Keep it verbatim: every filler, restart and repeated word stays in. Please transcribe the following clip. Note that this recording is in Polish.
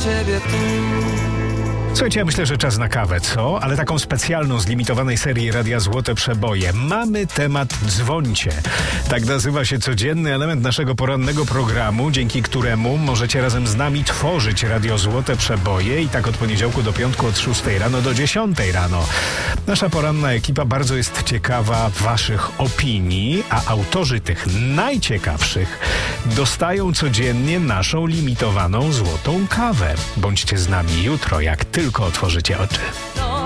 ciebie tu. Słuchajcie, ja myślę, że czas na kawę, co? Ale taką specjalną z limitowanej serii Radia Złote Przeboje. Mamy temat Dzwońcie. Tak nazywa się codzienny element naszego porannego programu, dzięki któremu możecie razem z nami tworzyć Radio Złote Przeboje i tak od poniedziałku do piątku od szóstej rano do dziesiątej rano. Nasza poranna ekipa bardzo jest ciekawa waszych opinii, a autorzy tych najciekawszych dostają codziennie naszą limitowaną złotą kawę. Bądźcie z nami jutro, jak tylko otworzycie oczy.